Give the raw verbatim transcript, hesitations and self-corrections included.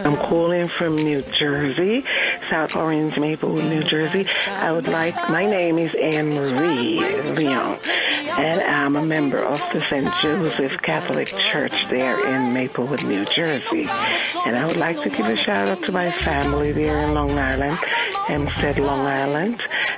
I'm calling from New Jersey, South Orange, Maplewood, New Jersey. I would like, my name is Anne Marie Leon, and I'm a member of the Saint Joseph Catholic Church there in Maplewood, New Jersey. And I would like to give a shout out to my family there in Long Island, Hempstead, Long Island.